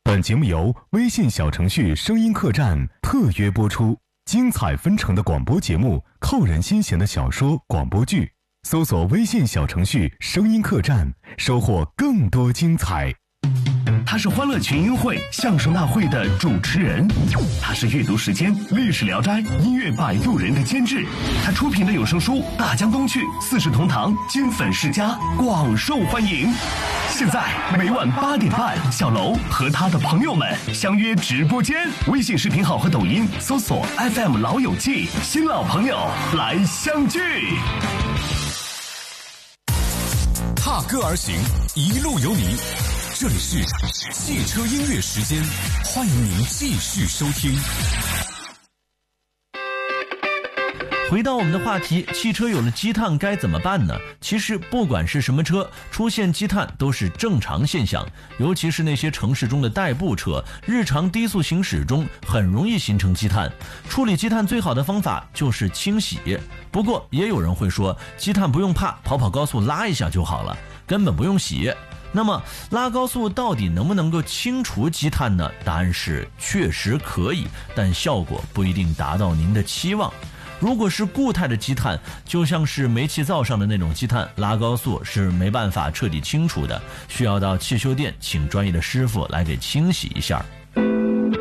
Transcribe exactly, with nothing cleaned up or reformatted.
本节目由微信小程序声音客栈特约播出，精彩纷呈的广播节目，扣人心弦的小说广播剧，搜索微信小程序声音客栈，收获更多精彩。 他是欢乐群英会相声大会的主持人，他是阅读时间历史聊斋音乐摆渡人的监制，他出品的有声书《大江东去》四世同堂金粉世家广受欢迎。现在每晚八点半，小楼和他的朋友们相约直播间，微信视频号和抖音搜索 F M 老友记，新老朋友来相聚。 踏歌而行，一路有你。这里是汽车音乐时间，欢迎您继续收听。 回到我们的话题，汽车有了积碳该怎么办呢？其实不管是什么车，出现积碳都是正常现象，尤其是那些城市中的代步车，日常低速行驶中很容易形成积碳。处理积碳最好的方法就是清洗。不过也有人会说，积碳不用怕，跑跑高速拉一下就好了，根本不用洗。那么拉高速到底能不能够清除积碳呢？答案是确实可以，但效果不一定达到您的期望。如果是固态的积碳，就像是煤气灶上的那种积碳，拉高速是没办法彻底清除的，需要到汽修店请专业的师傅来给清洗一下。